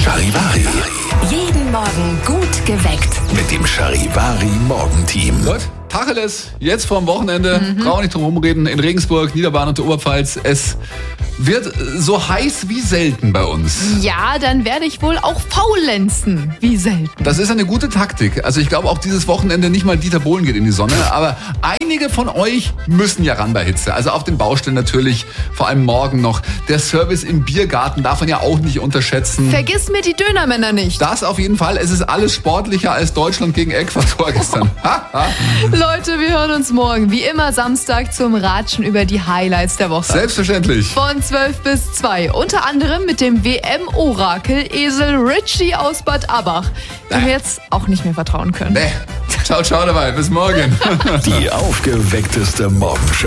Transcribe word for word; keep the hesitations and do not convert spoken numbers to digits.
Charivari. Jeden Morgen gut geweckt. Mit dem Charivari Morgenteam. Gut, Tacheles, jetzt vorm Wochenende, mhm. brauchen wir nicht drum rumreden, in Regensburg, Niederbayern und der Oberpfalz. Es wird so heiß wie selten bei uns. Ja, dann werde ich wohl auch faulenzen, wie selten. Das ist eine gute Taktik. Also ich glaube auch dieses Wochenende nicht mal Dieter Bohlen geht in die Sonne, aber einige von euch müssen ja ran bei Hitze. Also auf den Baustellen natürlich, vor allem morgen noch. Der Service im Biergarten darf man ja auch nicht unterschätzen. Vergiss mir die Dönermänner nicht. Das auf jeden Fall. Es ist alles sportlicher als Deutschland gegen Äquator gestern. Leute, wir hören uns morgen, wie immer Samstag, zum Ratschen über die Highlights der Woche. Selbstverständlich. Von zwölf bis zwei. Unter anderem mit dem W M-Orakel Esel Richie aus Bad Abach, dem wir jetzt auch nicht mehr vertrauen können. Nee. Ciao, ciao dabei. Bis morgen. Die aufgeweckteste Morgenshow.